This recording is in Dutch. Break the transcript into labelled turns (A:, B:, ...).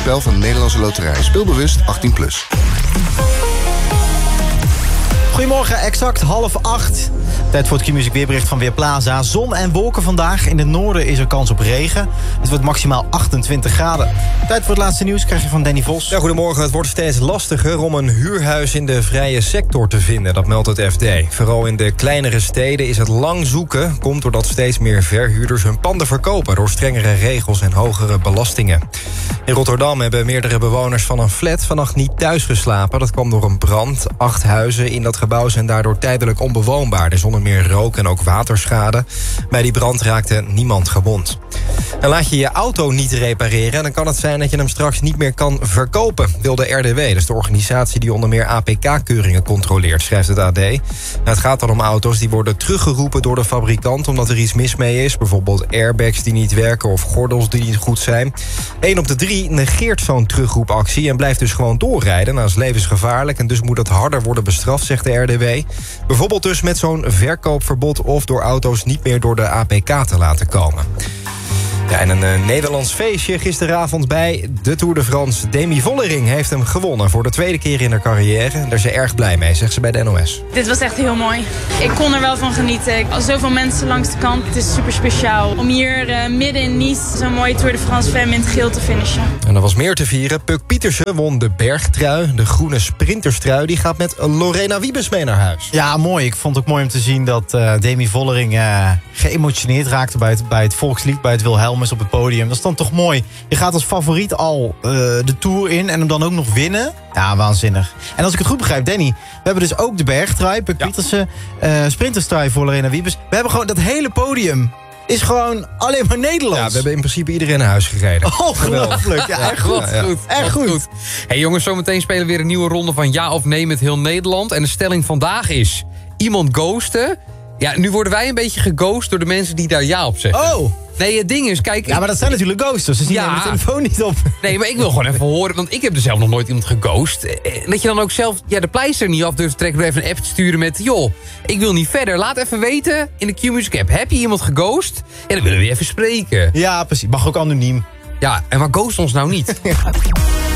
A: spel van de Nederlandse Loterij. Speelbewust 18+.
B: Goedemorgen, exact 7:30. Tijd voor het Q-Music weerbericht van Weerplaza. Zon en wolken vandaag. In het noorden is er kans op regen. Het wordt maximaal 28 graden. Tijd voor het laatste nieuws krijg je van Danny Vos.
C: Ja, goedemorgen. Het wordt steeds lastiger om een huurhuis in de vrije sector te vinden. Dat meldt het FD. Vooral in de kleinere steden is het lang zoeken. Komt doordat steeds meer verhuurders hun panden verkopen door strengere regels en hogere belastingen. In Rotterdam hebben meerdere bewoners van een flat vannacht niet thuis geslapen. Dat kwam door een brand. 8 huizen in dat gebouw zijn daardoor tijdelijk onbewoonbaar. Er is onder meer rook en ook waterschade. Bij die brand raakte niemand gewond. En laat je je auto niet repareren, dan kan het zijn dat je hem straks niet meer kan verkopen, wil de RDW. Dat is de organisatie die onder meer APK-keuringen controleert, schrijft het AD. Het gaat dan om auto's die worden teruggeroepen door de fabrikant omdat er iets mis mee is. Bijvoorbeeld airbags die niet werken of gordels die niet goed zijn. 1 op de 3 negeert zo'n terugroepactie en blijft dus gewoon doorrijden. Nou, dat is levensgevaarlijk en dus moet dat harder worden bestraft, zegt de RDW. Bijvoorbeeld dus met zo'n verkoopverbod of door auto's niet meer door de APK te laten komen. Ja, en een Nederlands feestje gisteravond bij de Tour de France. Demi Vollering heeft hem gewonnen voor de tweede keer in haar carrière. Daar is ze erg blij mee, zegt ze bij de NOS.
D: Dit was echt heel mooi. Ik kon er wel van genieten. Zoveel mensen langs de kant. Het is super speciaal om hier midden in Nice zo'n mooie Tour de France femme in het geel te finishen.
C: En er was meer te vieren. Puk Pietersen won de bergtrui. De groene sprinterstrui die gaat met Lorena Wiebes mee naar huis.
B: Ja, mooi. Ik vond het ook mooi om te zien dat Demi Vollering geëmotioneerd raakte bij het volkslied, bij het Wilhelmus op het podium. Dat is dan toch mooi. Je gaat als favoriet al de Tour in en hem dan ook nog winnen. Ja, waanzinnig. En als ik het goed begrijp, Danny, we hebben dus ook de bergtrui, Puk Pietersen, sprinterstrui voor Lorena Wiebes. We hebben gewoon dat hele podium is gewoon alleen maar Nederlands.
C: Ja, we hebben in principe iedereen naar huis gereden.
B: Ongelooflijk. Ja, echt goed.
C: Ja.
B: Echt goed.
E: Hey jongens, zometeen spelen we weer een nieuwe ronde van ja of nee met heel Nederland. En de stelling vandaag is: iemand ghosten. Ja, nu worden wij een beetje geghost door de mensen die daar ja op zeggen.
B: Oh!
E: Nee, het ding is, kijk...
B: Ja, maar dat zijn natuurlijk ghosters, dus die nemen de telefoon niet op.
E: Nee, maar ik wil gewoon even horen, want ik heb er zelf nog nooit iemand geghost. Dat je dan ook zelf de pleister niet af durft te trekken door even een app te sturen met: joh, ik wil niet verder. Laat even weten in de Q-Music app. Heb je iemand geghost? En dan willen we even spreken.
B: Ja, precies. Mag ook anoniem.
E: Ja, en maar ghost ons nou niet.